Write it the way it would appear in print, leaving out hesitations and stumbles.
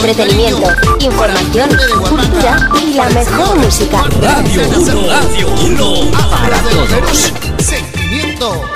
entretenimiento, información, cultura y la mejor música. Radio 1, para todos. Sentimiento.